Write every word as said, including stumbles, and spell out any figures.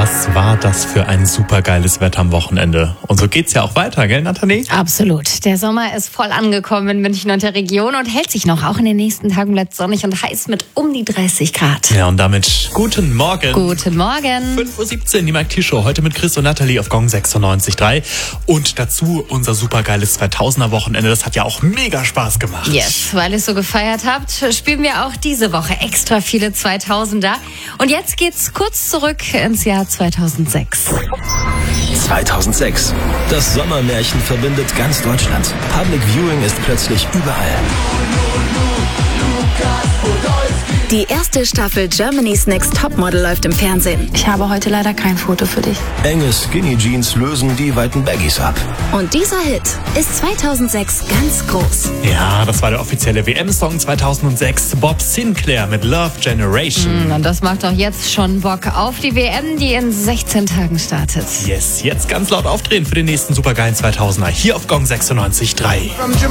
Was war das für ein supergeiles Wetter am Wochenende? Und so geht's ja auch weiter, gell, Nathalie? Absolut. Der Sommer ist voll angekommen in München und der Region und hält sich noch. Auch in den nächsten Tagen bleibt es sonnig und heiß mit um die dreißig Grad. Ja, und damit guten Morgen. Guten Morgen. fünf Uhr siebzehn, die Mike T-Show. Heute mit Chris und Nathalie auf Gong sechsundneunzig Komma drei. Und dazu unser supergeiles zweitausender-Wochenende. Das hat ja auch mega Spaß gemacht. Yes, weil ihr es so gefeiert habt, spielen wir auch diese Woche extra viele zweitausender. Und jetzt geht's kurz zurück ins Jahr zweitausendsechs. zweitausendsechs. Das Sommermärchen verbindet ganz Deutschland. Public Viewing ist plötzlich überall. Die erste Staffel Germany's Next Topmodel läuft im Fernsehen. Ich habe heute leider kein Foto für dich. Enge Skinny Jeans lösen die weiten Baggies ab. Und dieser Hit ist zweitausendsechs ganz groß. Ja, das war der offizielle W M-Song zweitausendsechs. Bob Sinclair mit Love Generation. Und das macht auch jetzt schon Bock auf die W M, die in sechzehn Tagen startet. Yes, jetzt ganz laut aufdrehen für den nächsten supergeilen zweitausender hier auf Gong sechsundneunzig Komma drei.